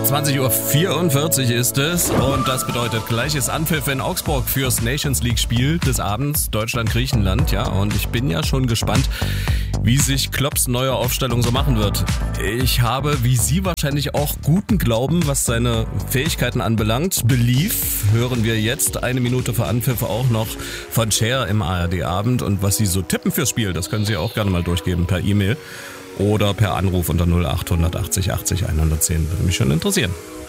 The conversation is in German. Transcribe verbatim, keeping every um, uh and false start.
zwanzig Uhr vierundvierzig ist es und das bedeutet gleiches Anpfiff in Augsburg fürs Nations League Spiel des Abends Deutschland-Griechenland. Ja, und ich bin ja schon gespannt, wie sich Klopps neue Aufstellung so machen wird. Ich habe, wie Sie wahrscheinlich auch, guten Glauben, was seine Fähigkeiten anbelangt. Belief hören wir jetzt eine Minute vor Anpfiff auch noch von Cher im A R D-Abend. Und was Sie so tippen fürs Spiel, das können Sie auch gerne mal durchgeben per E-Mail oder per Anruf unter null acht achtzig achtzig hundertzehn. Würde mich schon interessieren.